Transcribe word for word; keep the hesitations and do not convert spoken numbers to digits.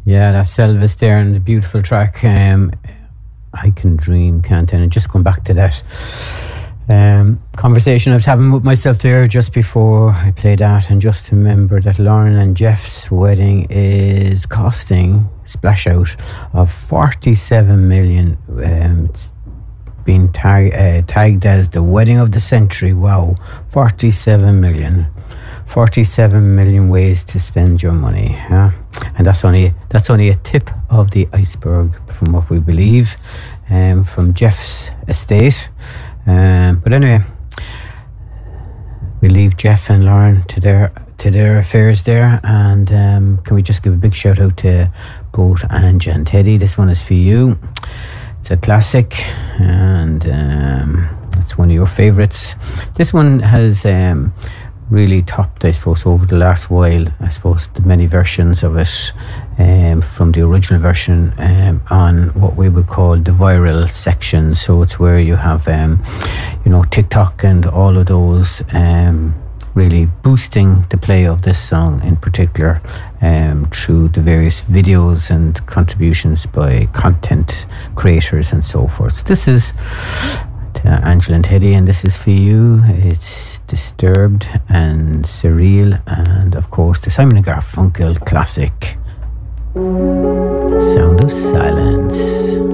Yeah, that's Elvis there and the beautiful track. Um, I Can Dream, Can't I? And just going back to that um, conversation I was having with myself there just before I played that, and just remember that Lauren and Jeff's wedding is costing splash out of forty-seven million. Um, it's been tag, uh, tagged as the wedding of the century. Wow, forty-seven million. forty-seven million ways to spend your money, yeah? And that's only that's only a tip of the iceberg, from what we believe, um, from Jeff's estate. Um, but anyway, we leave Jeff and Lauren to their to their affairs there, and um, can we just give a big shout out to both Ange and Teddy? This one is for you. It's a classic, and um, it's one of your favourites. This one has Um, really topped, I suppose, over the last while. I suppose the many versions of it, um, from the original version, um, on what we would call the viral section. So it's where you have, um, you know, TikTok and all of those, um, really boosting the play of this song in particular, um, through the various videos and contributions by content creators and so forth. This is to Angela and Teddy, and this is for you. It's Disturbed and Surreal, and of course the Simon and Garfunkel classic Sound of Silence.